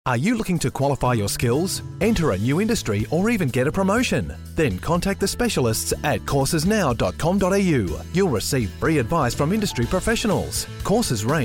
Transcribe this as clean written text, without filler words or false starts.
Are you looking to qualify your skills, enter a new industry, or even get a promotion? Then contact the specialists at coursesnow.com.au. You'll receive free advice from industry professionals. Courses range